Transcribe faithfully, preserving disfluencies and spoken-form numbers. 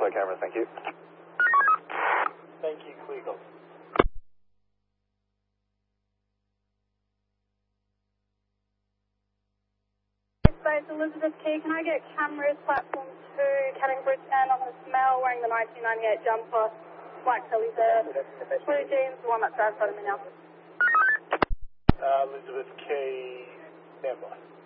clear cameras, thank you. Thank you, clear call. Space Elizabeth Key, can I get cameras, platform two, Canning Bridge and on the smell, wearing the nineteen ninety-eight jumper, black Kelly's there, blue jeans, the one that's outside of me now. Uh, Elizabeth Key, stand by.